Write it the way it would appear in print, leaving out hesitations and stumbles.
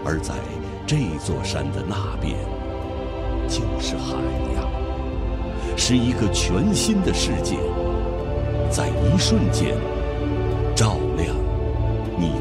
而在这座山的那边，就是海洋，是一个全新的世界，在一瞬间照亮